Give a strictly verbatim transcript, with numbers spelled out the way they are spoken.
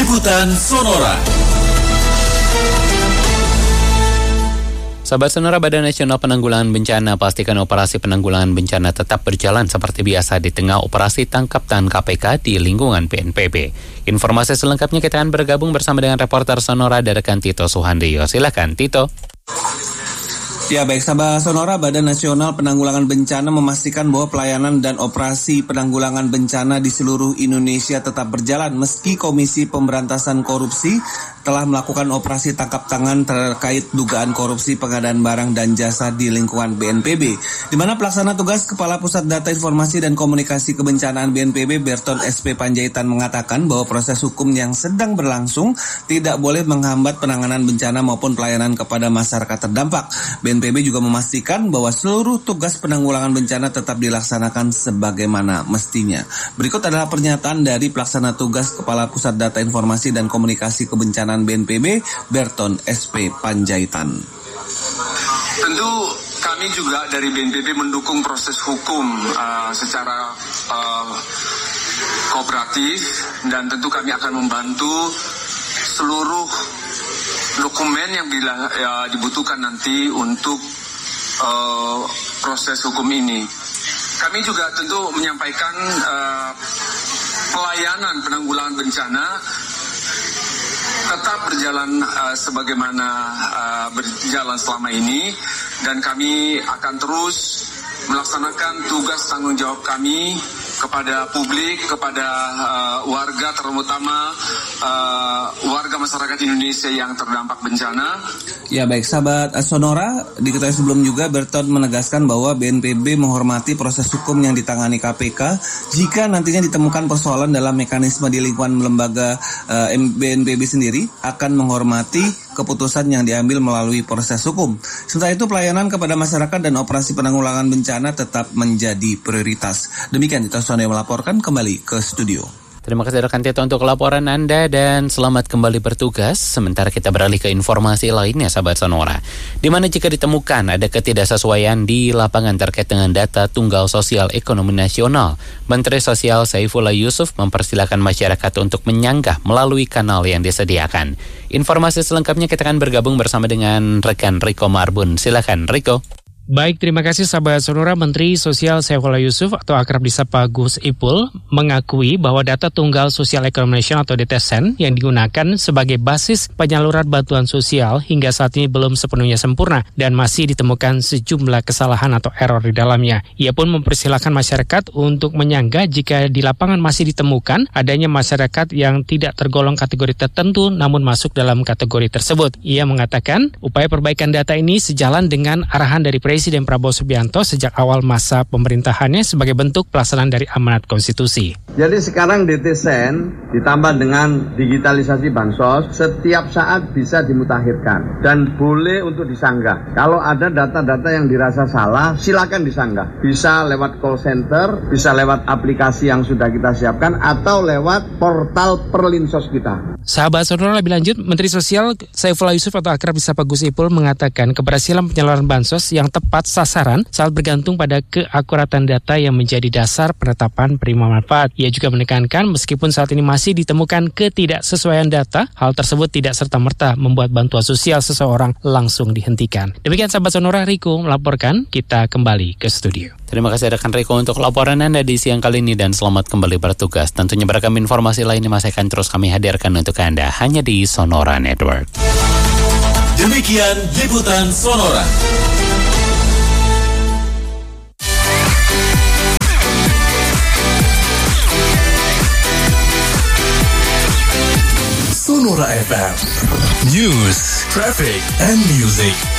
Liputan Sonora. Sahabat Sonora, Badan Nasional Penanggulangan Bencana pastikan operasi penanggulangan bencana tetap berjalan seperti biasa di tengah operasi tangkap tangan K P K di lingkungan B N P B. Informasi selengkapnya kita akan bergabung bersama dengan reporter Sonora Dadakan Tito Suhandio. Silakan Tito. Ya baik, sahabat Sonora, Badan Nasional Penanggulangan Bencana memastikan bahwa pelayanan dan operasi penanggulangan bencana di seluruh Indonesia tetap berjalan meski Komisi Pemberantasan Korupsi telah melakukan operasi tangkap tangan terkait dugaan korupsi pengadaan barang dan jasa di lingkungan B N P B, di mana pelaksana tugas Kepala Pusat Data Informasi dan Komunikasi Kebencanaan B N P B Berton S P Panjaitan mengatakan bahwa proses hukum yang sedang berlangsung tidak boleh menghambat penanganan bencana maupun pelayanan kepada masyarakat terdampak. B N P B juga memastikan bahwa seluruh tugas penanggulangan bencana tetap dilaksanakan sebagaimana mestinya. Berikut adalah pernyataan dari pelaksana tugas Kepala Pusat Data Informasi dan Komunikasi Kebencanaan B N P B Berton S P Panjaitan. Tentu kami juga dari B N P B mendukung proses hukum uh, secara uh, kooperatif, dan tentu kami akan membantu seluruh dokumen yang bila, ya, dibutuhkan nanti untuk uh, proses hukum ini. Kami juga tentu menyampaikan uh, pelayanan penanggulangan bencana tetap berjalan uh, sebagaimana uh, berjalan selama ini, dan kami akan terus melaksanakan tugas tanggung jawab kami kepada publik, kepada uh, warga, terutama uh, warga masyarakat Indonesia yang terdampak bencana. Ya baik, sahabat Sonora, diketahui sebelum juga Berton menegaskan bahwa B N P B menghormati proses hukum yang ditangani K P K jika nantinya ditemukan persoalan dalam mekanisme di lingkungan lembaga uh, B N P B sendiri akan menghormati keputusan yang diambil melalui proses hukum. Sementara itu pelayanan kepada masyarakat dan operasi penanggulangan bencana tetap menjadi prioritas. Demikian Tito Suhandio melaporkan, kembali ke studio. Terima kasih rekan Tito untuk laporan Anda dan selamat kembali bertugas. Sementara kita beralih ke informasi lainnya, sahabat Sonora. Di mana jika ditemukan ada ketidaksesuaian di lapangan terkait dengan data Tunggal Sosial Ekonomi Nasional, Menteri Sosial Saifullah Yusuf mempersilahkan masyarakat untuk menyanggah melalui kanal yang disediakan. Informasi selengkapnya kita akan bergabung bersama dengan rekan Riko Marbun. Silakan Riko. Baik, terima kasih sahabat Sonora. Menteri Sosial Saifullah Yusuf atau akrab disapa Gus Ipul mengakui bahwa data Tunggal Sosial Ekonomi Nasional atau D T S E N yang digunakan sebagai basis penyaluran bantuan sosial hingga saat ini belum sepenuhnya sempurna dan masih ditemukan sejumlah kesalahan atau error di dalamnya. Ia pun mempersilahkan masyarakat untuk menyanggah jika di lapangan masih ditemukan adanya masyarakat yang tidak tergolong kategori tertentu namun masuk dalam kategori tersebut. Ia mengatakan upaya perbaikan data ini sejalan dengan arahan dari Presiden Prabowo Subianto sejak awal masa pemerintahannya sebagai bentuk pelaksanaan dari amanat konstitusi. Jadi sekarang D T S E N ditambah dengan digitalisasi bansos, setiap saat bisa dimutakhirkan dan boleh untuk disanggah. Kalau ada data-data yang dirasa salah, silakan disanggah. Bisa lewat call center, bisa lewat aplikasi yang sudah kita siapkan, atau lewat portal Perlinsos kita. Sahabat Sonora, lebih lanjut, Menteri Sosial Saifullah Yusuf atau akrab disapa Gus Ipul mengatakan keberhasilan penyaluran bansos yang tepat sasaran sangat bergantung pada keakuratan data yang menjadi dasar penetapan penerima manfaat. Ia juga menekankan meskipun saat ini masih ditemukan ketidaksesuaian data, hal tersebut tidak serta-merta membuat bantuan sosial seseorang langsung dihentikan. Demikian sahabat Sonora, Riko melaporkan. Kita kembali ke studio. Terima kasih rekan Riko untuk laporan Anda di siang kali ini dan selamat kembali bertugas. Tentunya beragam informasi lainnya masih akan terus kami hadirkan untuk Anda hanya di Sonora Network. Demikian Liputan Sonora. Sonora F M News, Traffic, and Music.